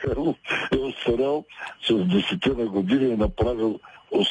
Карл е остарял с 10 на години и направил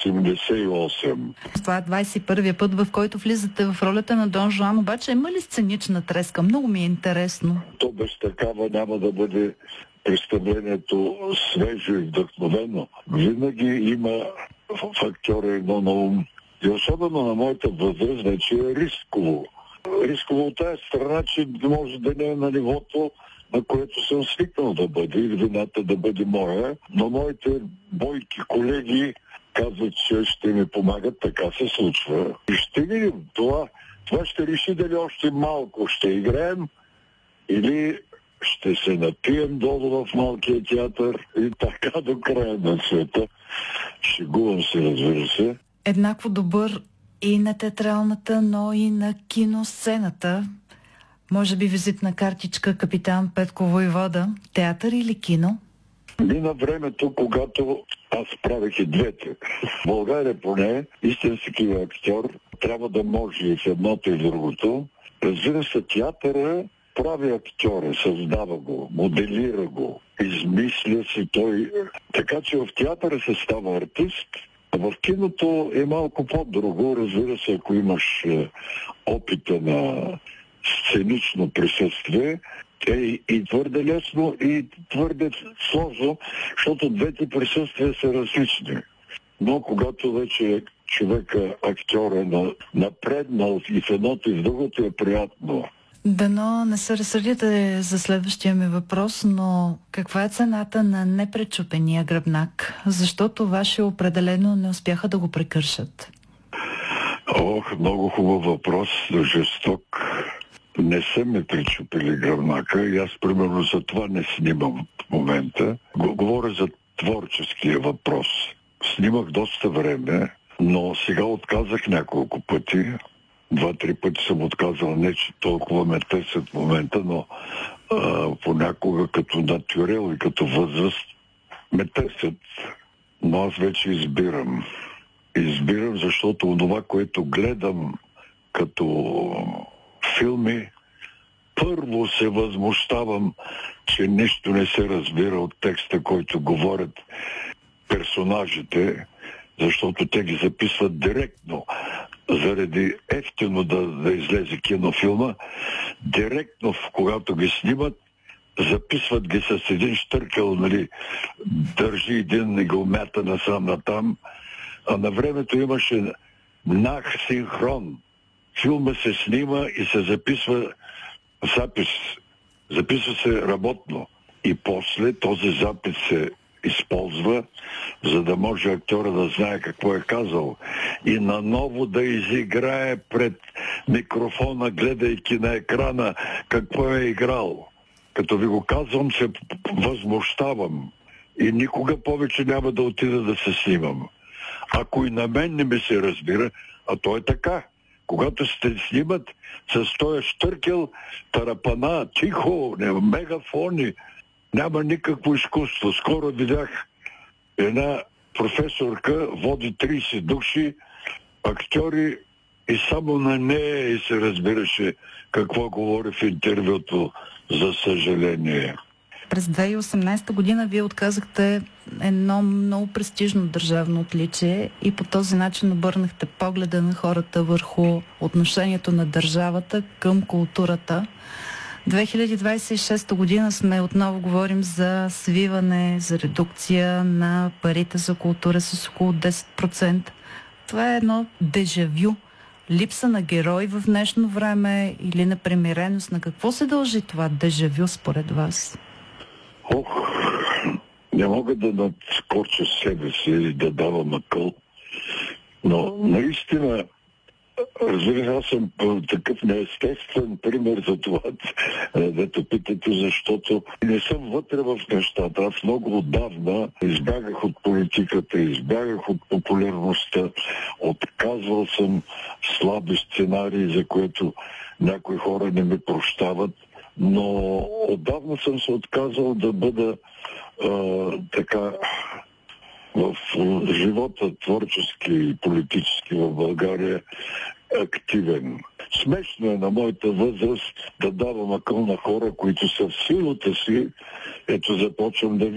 88. Това е 21-я път, в който влизате в ролята на Дон Жуан, обаче има ли сценична треска? Много ми е интересно. То без такава няма да бъде представлението свежо и вдъхновено. Винаги има в актьора едно на ум. И особено на моята възраст вече е рисково. Рисково от тази страна, че може да не е на нивото, на което съм свикнал да бъде, и вината да бъде моя. Но моите бойки колеги казват, че ще ми помагат, така се случва. И ще видим това. Това ще реши дали още малко ще играем или ще се напием долу в малкия театър и така до края на света. Шегувам се, разбира се. Еднакво добър и на театралната, но и на киносцената. Може би визитна картичка Капитан Петко Войвода. Театър или кино? Мина времето, когато аз правих и двете. В България поне истински актьор трябва да може и в едното и в другото. Разбира се, театъра прави актьора, създава го, моделира го, измисля си той. Така че в театъра се става артист, а в киното е малко по-друго. Разбира се, ако имаш опита на сценично присъствие, е и твърде лесно, и твърде сложно, защото двете присъствия са различни. Но когато вече човека, актьор е напреднал и в едното и в другото, е приятно. Дано не се разсърдите за следващия ми въпрос, но каква е цената на непречупения гръбнак? Защото ваши определено не успяха да го прекършат. Много хубав въпрос, жесток. Не са ме причупили гръбнака и аз примерно за това не снимам в момента. Говоря за творческия въпрос. Снимах доста време, но сега отказах няколко пъти. 2-3 пъти съм отказал, не че толкова ме търсят в момента, но понякога като натюрел и като възраст ме търсят. Но аз вече избирам. Избирам, защото това, което гледам като филми, първо се възмущавам, че нищо не се разбира от текста, който говорят персонажите, защото те ги записват директно. Заради ефтино да излезе кинофилма, директно, когато ги снимат, записват ги с един щъркъл, нали, държи един и го мята насам натам, а на времето имаше нах синхрон. Филма се снима и се записва запис. Записва се работно. И после този запис се използва, за да може актьора да знае какво е казал. И наново да изиграе пред микрофона, гледайки на екрана какво е играл. Като ви го казвам, се възмущавам. И никога повече няма да отида да се снимам. Ако и на мен не ми се разбира, а то е така. Когато се снимат с този щъркел, тарапана, тихо, мегафони, няма никакво изкуство. Скоро видях една професорка, води 30 души, актьори, и само на нея и се разбираше какво говори в интервюто, за съжаление. През 2018 година вие отказахте едно много престижно държавно отличие и по този начин обърнахте погледа на хората върху отношението на държавата към културата. 2026 година сме отново говорим за свиване, за редукция на парите за култура с около 10%. Това е едно дежавю. Липса на герой в днешно време или на примиреност. На какво се дължи това дежавю според вас? Не мога да надскоча себе си или да давам акъл, но наистина, разбира се, аз съм такъв неестествен пример за това, дето питате, защото не съм вътре в нещата. Аз много отдавна избягах от политиката, избягах от популярността, отказвал съм слаби сценарии, за което някои хора не ми прощават, но отдавна съм се отказал да бъда така в живота творчески и политически в България активен. Смешно е на моята възраст да давам акъл на хора, които са в силата си. Ето, започвам да